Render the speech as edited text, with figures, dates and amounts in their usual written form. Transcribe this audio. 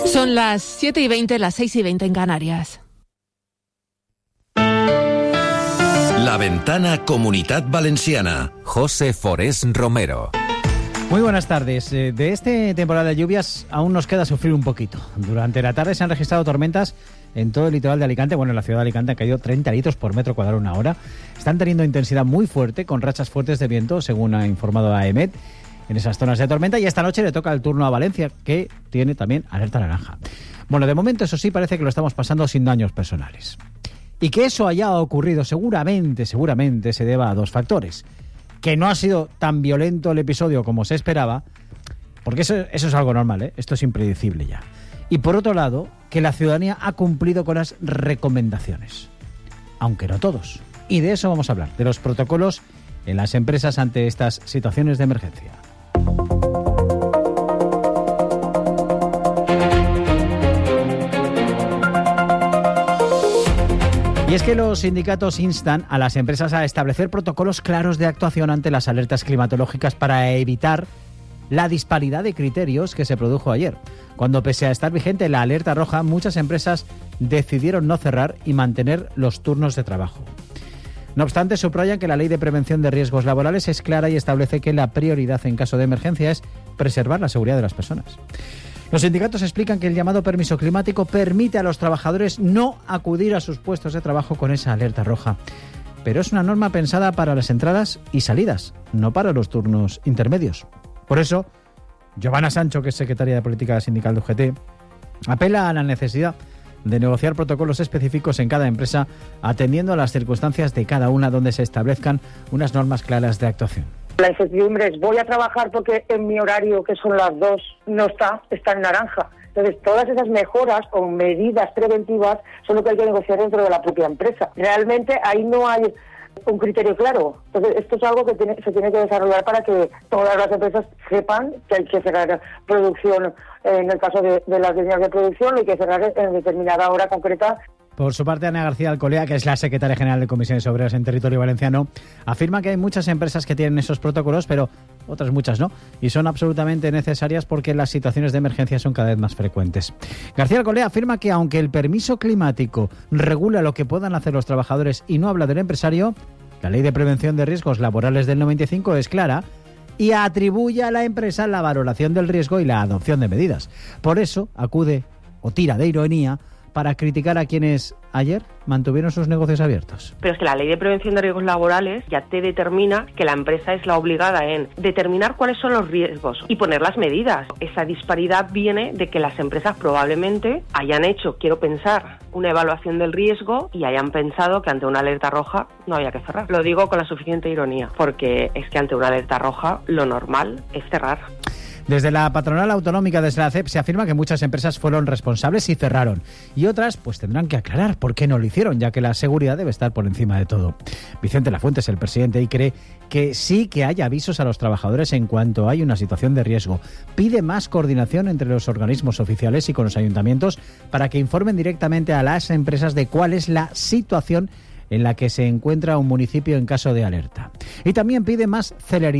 Son las 7:20, las 6:20 en Canarias. La Ventana Comunitat Valenciana. José Forés Romero. Muy buenas tardes. De este temporada de lluvias aún nos queda sufrir un poquito. Durante la tarde se han registrado tormentas en todo el litoral de Alicante. Bueno, en la ciudad de Alicante han caído 30 litros por metro cuadrado una hora. Están teniendo intensidad muy fuerte, con rachas fuertes de viento, según ha informado AEMET, en esas zonas de tormenta. Y esta noche le toca el turno a Valencia, que tiene también alerta naranja. Bueno, de momento, eso sí, parece que lo estamos pasando sin daños personales. Y que eso haya ocurrido seguramente se deba a dos factores. Que no ha sido tan violento el episodio como se esperaba, porque eso es algo normal, ¿eh? Esto es impredecible ya. Y por otro lado, que la ciudadanía ha cumplido con las recomendaciones, aunque no todos. Y de eso vamos a hablar, de los protocolos en las empresas ante estas situaciones de emergencia. Y es que los sindicatos instan a las empresas a establecer protocolos claros de actuación ante las alertas climatológicas para evitar la disparidad de criterios que se produjo ayer, cuando pese a estar vigente la alerta roja, muchas empresas decidieron no cerrar y mantener los turnos de trabajo. No obstante, subrayan que la Ley de Prevención de Riesgos Laborales es clara y establece que la prioridad en caso de emergencia es preservar la seguridad de las personas. Los sindicatos explican que el llamado permiso climático permite a los trabajadores no acudir a sus puestos de trabajo con esa alerta roja. Pero es una norma pensada para las entradas y salidas, no para los turnos intermedios. Por eso, Giovanna Sancho, que es secretaria de Política Sindical de UGT, apela a la necesidad de negociar protocolos específicos en cada empresa, atendiendo a las circunstancias de cada una, donde se establezcan unas normas claras de actuación. La incertidumbre es, voy a trabajar porque en mi horario, que son las 2, no está en naranja. Entonces, todas esas mejoras o medidas preventivas son lo que hay que negociar dentro de la propia empresa. Realmente ahí no hay un criterio claro. Entonces, esto es algo que se tiene que desarrollar para que todas las empresas sepan que hay que cerrar producción, en el caso de las líneas de producción, hay que cerrar en determinada hora concreta. Por su parte, Ana García Alcolea, que es la secretaria general de Comisiones Obreras en territorio valenciano, afirma que hay muchas empresas que tienen esos protocolos, pero otras muchas no, y son absolutamente necesarias porque las situaciones de emergencia son cada vez más frecuentes. García Alcolea afirma que aunque el permiso climático regula lo que puedan hacer los trabajadores y no habla del empresario, la Ley de Prevención de Riesgos Laborales del 95 es clara y atribuye a la empresa la valoración del riesgo y la adopción de medidas. Por eso acude o tira de ironía para criticar a quienes ayer mantuvieron sus negocios abiertos. Pero es que la Ley de Prevención de Riesgos Laborales ya te determina que la empresa es la obligada en determinar cuáles son los riesgos y poner las medidas. Esa disparidad viene de que las empresas probablemente hayan hecho, quiero pensar, una evaluación del riesgo y hayan pensado que ante una alerta roja no había que cerrar. Lo digo con la suficiente ironía, porque es que ante una alerta roja lo normal es cerrar. Desde la patronal autonómica, desde la CEP, se afirma que muchas empresas fueron responsables y cerraron. Y otras, pues tendrán que aclarar por qué no lo hicieron, ya que la seguridad debe estar por encima de todo. Vicente Lafuente es el presidente y cree que sí que hay avisos a los trabajadores en cuanto hay una situación de riesgo. Pide más coordinación entre los organismos oficiales y con los ayuntamientos para que informen directamente a las empresas de cuál es la situación en la que se encuentra un municipio en caso de alerta. Y también pide más celeridad